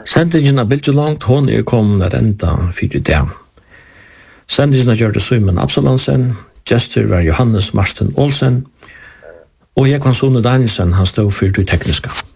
Sendingen av Bilge Langt, hon kommet at enda 4 dag. Sendingen av Gjørde Søymen Absalonsen, gestur var Johannes Marsten Olsen, og jeg kan Sone Danielsen, han stod for det tekniske.